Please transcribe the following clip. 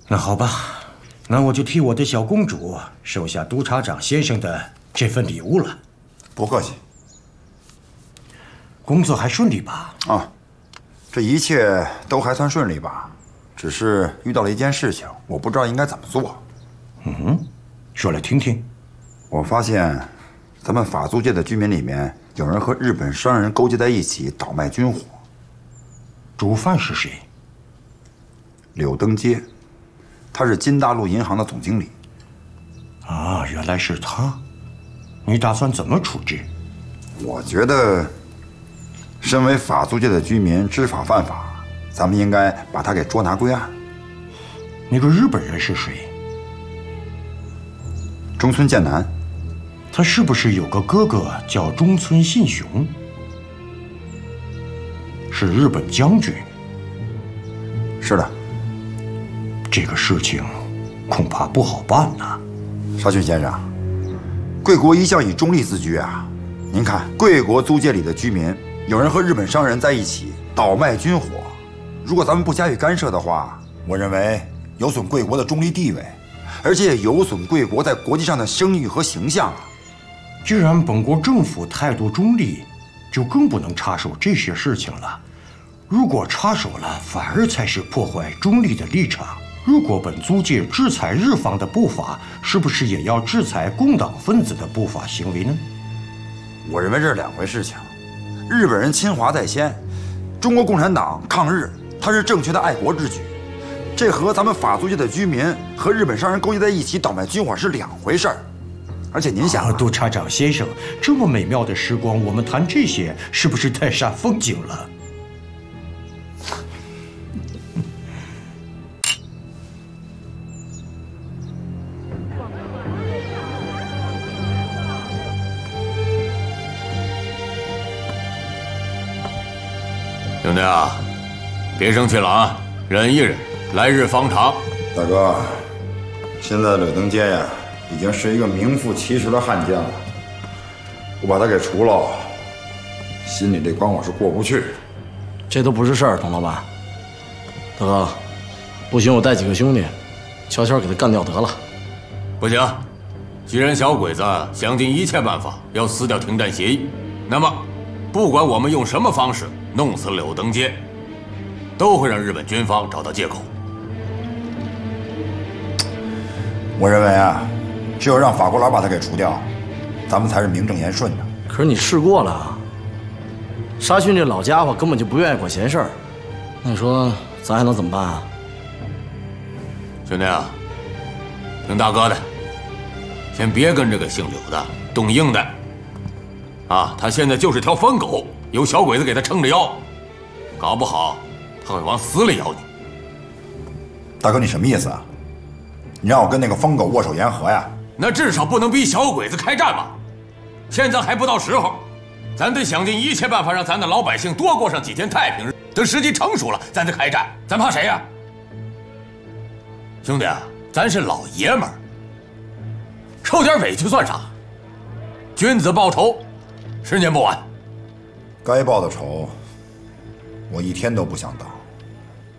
那好吧，那我就替我的小公主收下督察长先生的这份礼物了。 不客气。 工作还顺利吧？ 啊，这一切都还算顺利吧，只是遇到了一件事情，我不知道应该怎么做。 说来听听。 我发现，咱们法租界的居民里面有人和日本商人勾结在一起，倒卖军火。 主犯是谁？ 柳登阶，他是金大陆银行的总经理。 啊，原来是他。你打算怎么处置？ 我觉得，身为法租界的居民，知法犯法，咱们应该把他给捉拿归案。 那个日本人是谁？ 中村健男。 他是不是有个哥哥叫中村信雄？是日本将军。 是的。 这个事情恐怕不好办呐。 沙逊先生，贵国一向以中立自居啊。您看，贵国租界里的居民有人和日本商人在一起倒卖军火，如果咱们不加以干涉的话，我认为有损贵国的中立地位，而且也有损贵国在国际上的声誉和形象啊。 既然本国政府态度中立，就更不能插手这些事情了。如果插手了，反而才是破坏中立的立场。如果本租界制裁日方的不法，是不是也要制裁共党分子的不法行为呢？ 我认为这是两回事情。日本人侵华在先，中国共产党抗日，它是正确的爱国之举。这和咱们法租界的居民和日本商人勾结在一起倒卖军火是两回事儿。而且您想， 督察长先生，这么美妙的时光，我们谈这些是不是太煞风景了？ 兄弟啊，别生气了啊，忍一忍，来日方长。 大哥，现在柳登阶呀，已经是一个名副其实的悍将了。我把他给除了，心里这关我是过不去。 这都不是事儿，董老板。大哥，不行，我带几个兄弟，悄悄给他干掉得了。 不行，既然小鬼子想尽一切办法要撕掉停战协议，那么不管我们用什么方式弄死柳登阶，都会让日本军方找到借口。 我认为啊，只有让法国佬把他给除掉，咱们才是名正言顺的。 可是你试过了，沙逊这老家伙根本就不愿意管闲事儿，那你说咱还能怎么办啊？ 兄弟啊，听大哥的，先别跟这个姓柳的动硬的。啊，他现在就是条疯狗，有小鬼子给他撑着腰，搞不好他会往死里咬你。 大哥，你什么意思啊？你让我跟那个疯狗握手言和呀？ 那至少不能逼小鬼子开战吧？现在还不到时候，咱得想尽一切办法让咱的老百姓多过上几天太平日。等时机成熟了，咱再开战，咱怕谁呀？兄弟啊，咱是老爷们儿，受点委屈算啥？君子报仇，10年不晚。 该报的仇，我一天都不想当。